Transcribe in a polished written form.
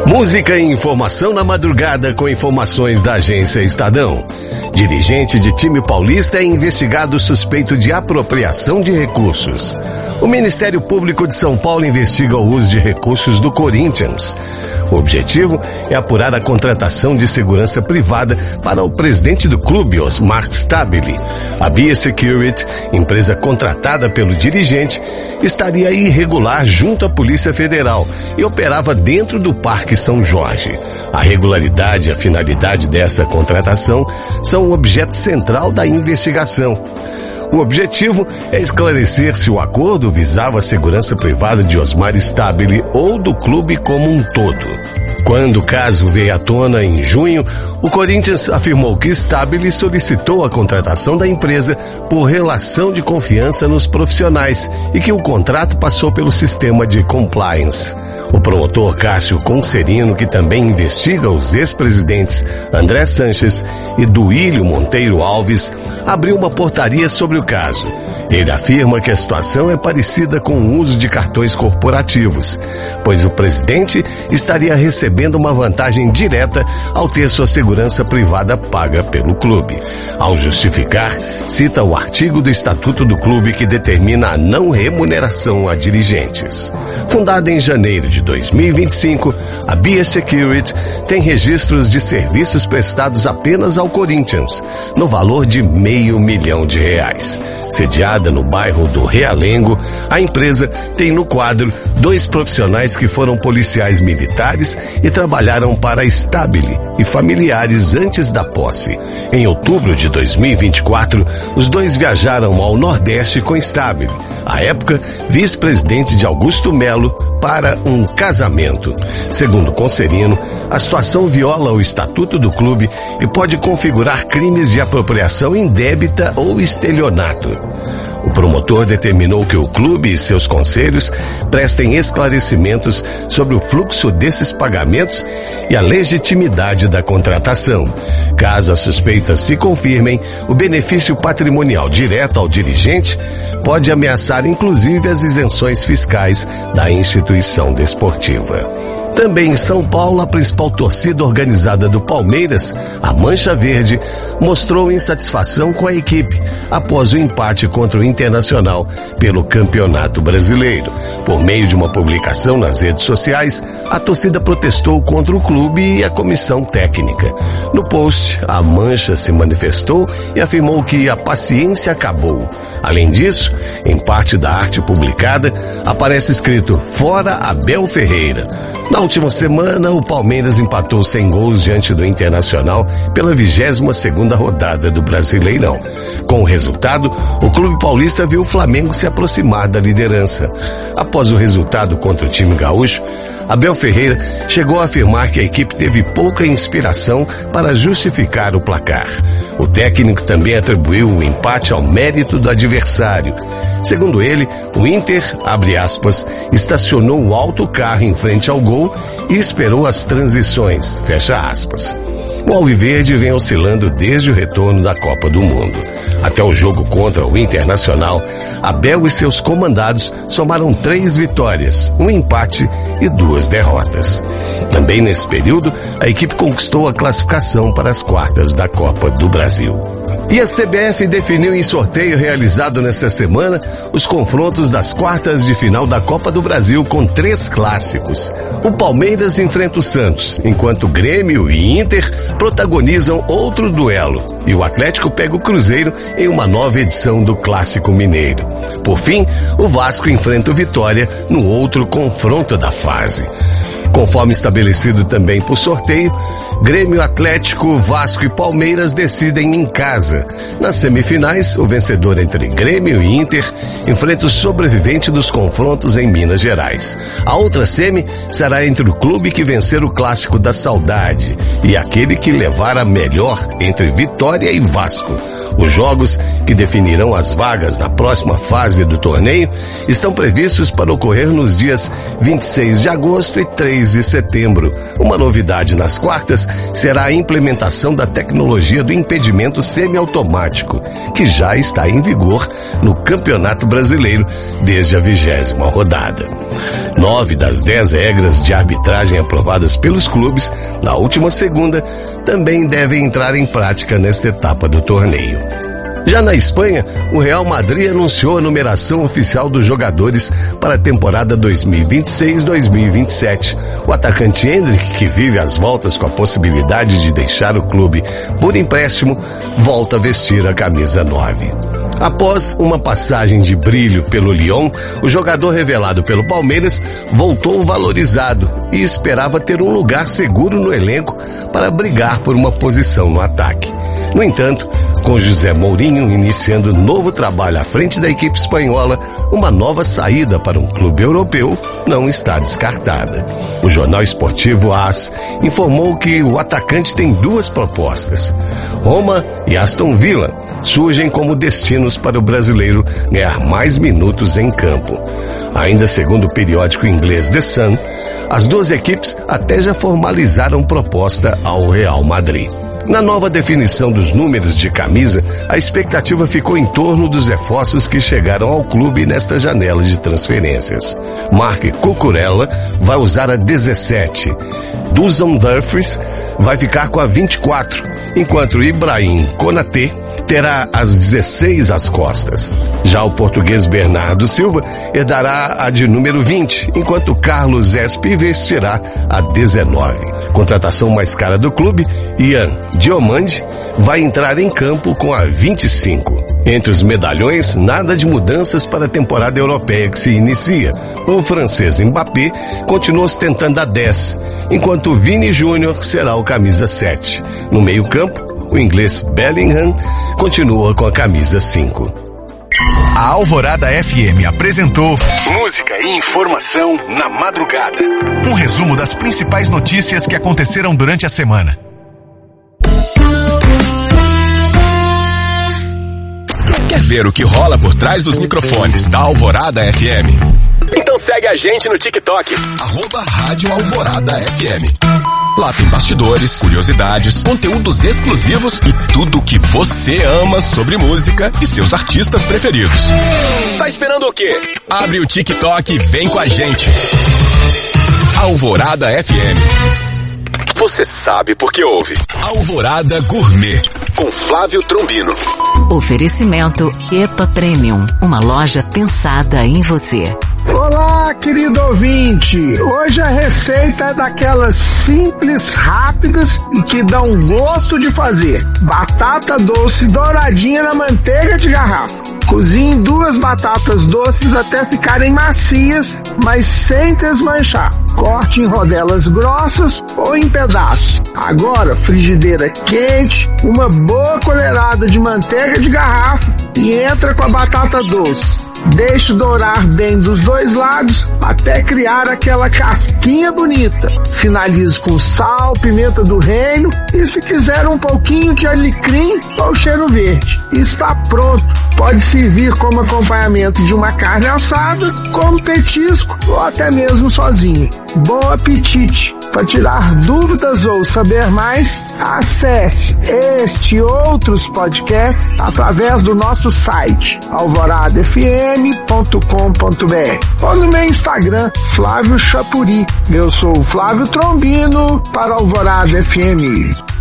Música e informação na madrugada com informações da agência Estadão. Dirigente de time paulista é investigado suspeito de apropriação de recursos. O Ministério Público de São Paulo investiga o uso de recursos do Corinthians. O objetivo é apurar a contratação de segurança privada para o presidente do clube, Osmar Stabile. A Bia Security, empresa contratada pelo dirigente, estaria irregular junto à Polícia Federal e operava dentro do Parque São Jorge. A regularidade e a finalidade dessa contratação são o objeto central da investigação. O objetivo é esclarecer se o acordo visava a segurança privada de Osmar Stabile ou do clube como um todo. Quando o caso veio à tona em junho, o Corinthians afirmou que Stabile solicitou a contratação da empresa por relação de confiança nos profissionais e que o contrato passou pelo sistema de compliance. O promotor Cássio Concerino, que também investiga os ex-presidentes André Sanches e Duílio Monteiro Alves, abriu uma portaria sobre o caso. Ele afirma que a situação é parecida com o uso de cartões corporativos, pois o presidente estaria recebendo uma vantagem direta ao ter sua segurança privada paga pelo clube. Ao justificar, cita o artigo do Estatuto do Clube que determina a não remuneração a dirigentes. Fundada em janeiro de 2025, a Bia Security tem registros de serviços prestados apenas ao Corinthians, no valor de R$500 mil. Sediada no bairro do Realengo, a empresa tem no quadro 2 profissionais que foram policiais militares e trabalharam para Stabile e familiares antes da posse. Em outubro de 2024, os 2 viajaram ao Nordeste com Stabile, à época vice-presidente de Augusto Melo, para um casamento. Segundo Concerino, a situação viola o Estatuto do Clube e pode configurar crimes de apropriação indébita ou estelionato. O promotor determinou que o clube e seus conselhos prestem esclarecimentos sobre o fluxo desses pagamentos e a legitimidade da contratação. Caso as suspeitas se confirmem, o benefício patrimonial direto ao dirigente pode ameaçar inclusive as isenções fiscais da instituição desportiva. Também em São Paulo, a principal torcida organizada do Palmeiras, a Mancha Verde, mostrou insatisfação com a equipe após o empate contra o Internacional pelo Campeonato Brasileiro. Por meio de uma publicação nas redes sociais, a torcida protestou contra o clube e a comissão técnica. No post, a Mancha se manifestou e afirmou que a paciência acabou. Além disso, em parte da arte publicada, aparece escrito "Fora Abel Ferreira". Na última semana, o Palmeiras empatou sem gols diante do Internacional pela 22ª rodada do Brasileirão. Com o resultado, o clube paulista viu o Flamengo se aproximar da liderança. Após o resultado contra o time gaúcho, Abel Ferreira chegou a afirmar que a equipe teve pouca inspiração para justificar o placar. O técnico também atribuiu o empate ao mérito do adversário. Segundo ele, o Inter, abre aspas, estacionou o autocarro em frente ao gol e esperou as transições, fecha aspas. O Alviverde vem oscilando desde o retorno da Copa do Mundo. Até o jogo contra o Internacional, Abel e seus comandados somaram 3 vitórias, 1 empate e 2 derrotas. Também nesse período, a equipe conquistou a classificação para as quartas da Copa do Brasil. E a CBF definiu em sorteio realizado nesta semana os confrontos das quartas de final da Copa do Brasil com 3 clássicos. O Palmeiras enfrenta o Santos, enquanto Grêmio e Inter protagonizam outro duelo. E o Atlético pega o Cruzeiro em uma nova edição do Clássico Mineiro. Por fim, o Vasco enfrenta o Vitória no outro confronto da fase. Conforme estabelecido também por sorteio, Grêmio, Atlético, Vasco e Palmeiras decidem em casa. Nas semifinais, o vencedor entre Grêmio e Inter enfrenta o sobrevivente dos confrontos em Minas Gerais. A outra semi será entre o clube que vencer o Clássico da Saudade e aquele que levar a melhor entre Vitória e Vasco. Os jogos que definirão as vagas na próxima fase do torneio estão previstos para ocorrer nos dias 26 de agosto e 3 de setembro. Uma novidade nas quartas será a implementação da tecnologia do impedimento semiautomático, que já está em vigor no Campeonato Brasileiro desde a 20ª rodada. 9 das 10 regras de arbitragem aprovadas pelos clubes na última segunda também devem entrar em prática nesta etapa do torneio. Já na Espanha, o Real Madrid anunciou a numeração oficial dos jogadores para a temporada 2026-2027. O atacante Endrick, que vive às voltas com a possibilidade de deixar o clube por empréstimo, volta a vestir a camisa 9. Após uma passagem de brilho pelo Lyon, o jogador revelado pelo Palmeiras voltou valorizado e esperava ter um lugar seguro no elenco para brigar por uma posição no ataque. No entanto, com José Mourinho iniciando novo trabalho à frente da equipe espanhola, uma nova saída para um clube europeu não está descartada. O jornal esportivo AS informou que o atacante tem 2 propostas. Roma e Aston Villa surgem como destinos para o brasileiro ganhar mais minutos em campo. Ainda segundo o periódico inglês The Sun, as 2 equipes até já formalizaram proposta ao Real Madrid. Na nova definição dos números de camisa, a expectativa ficou em torno dos reforços que chegaram ao clube nesta janela de transferências. Marc Cucurella vai usar a 17, Dusan Dumfries vai ficar com a 24, enquanto Ibrahim Konaté terá as 16 às costas. Já o português Bernardo Silva herdará a de número 20, enquanto Carlos Espi vestirá a 19. Contratação mais cara do clube, Ian Diomande vai entrar em campo com a 25. Entre os medalhões, nada de mudanças para a temporada europeia que se inicia. O francês Mbappé continua ostentando a 10, enquanto Vini Júnior será o camisa 7. No meio-campo, o inglês Bellingham continua com a camisa 5. A Alvorada FM apresentou Música e Informação na Madrugada. Um resumo das principais notícias que aconteceram durante a semana. Quer ver o que rola por trás dos microfones da Alvorada FM? Então segue a gente no TikTok, @Rádio Alvorada FM. Lá tem bastidores, curiosidades, conteúdos exclusivos e tudo o que você ama sobre música e seus artistas preferidos. Tá esperando o quê? Abre o TikTok e vem com a gente. Alvorada FM. Você sabe por que ouve. Alvorada Gourmet, com Flávio Trombino. Oferecimento EPA Premium, uma loja pensada em você. Olá, querido ouvinte! Hoje a receita é daquelas simples, rápidas e que dão gosto de fazer. Batata doce douradinha na manteiga de garrafa. Cozinhe 2 batatas doces até ficarem macias, mas sem desmanchar. Corte em rodelas grossas ou em pedaços. Agora, frigideira quente, uma boa colherada de manteiga de garrafa e entra com a batata doce. Deixe dourar bem dos 2 lados até criar aquela casquinha bonita. Finalize com sal, pimenta do reino e, se quiser, um pouquinho de alecrim ou cheiro verde. Está pronto. Pode servir como acompanhamento de uma carne assada, como petisco ou até mesmo sozinho. Bom apetite! Para tirar dúvidas ou saber mais, acesse este e outros podcasts através do nosso site alvoradafm.com.br ou no meu Instagram, Flávio Chapuri. Eu sou o Flávio Trombino para Alvorada FM.